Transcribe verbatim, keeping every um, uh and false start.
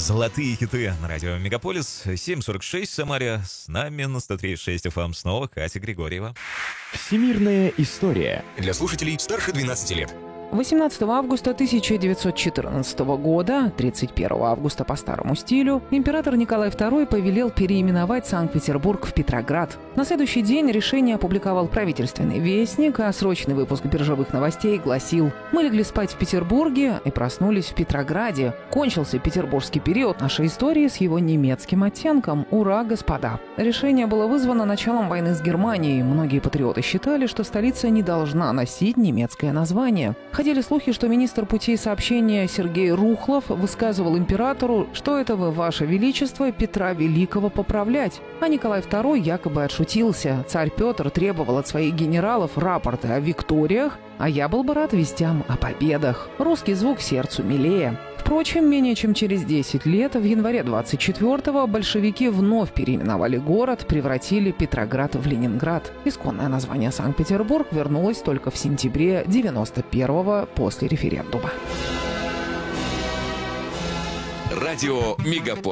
Золотые хиты на радио Мегаполис. семь сорок шесть в Самаре. С нами на сто три и шесть эф эм снова Катя Григорьева. Всемирная история. Для слушателей старше двенадцати лет. восемнадцатого августа тысяча девятьсот четырнадцатого года, тридцать первого августа по старому стилю, император Николай второй повелел переименовать Санкт-Петербург в Петроград. На следующий день решение опубликовал правительственный вестник, а срочный выпуск биржевых новостей гласил: «Мы легли спать в Петербурге и проснулись в Петрограде. Кончился петербургский период нашей истории с его немецким оттенком. Ура, господа!» Решение было вызвано началом войны с Германией. Многие патриоты считали, что столица не должна носить немецкое название. Ходили слухи, что министр путей сообщения Сергей Рухлов высказывал императору, что это вы, ваше величество, Петра Великого поправлять. А Николай второй якобы отшутился. Царь Петр требовал от своих генералов рапорты о викториях, а я был бы рад вестям о победах. Русский звук сердцу милее. Впрочем, менее чем через десять лет, в январе двадцать четвёртого, большевики вновь переименовали город, превратили Петроград в Ленинград. Исконное название Санкт-Петербург вернулось только в сентябре девяносто первого после референдума. Радио Мегаполис.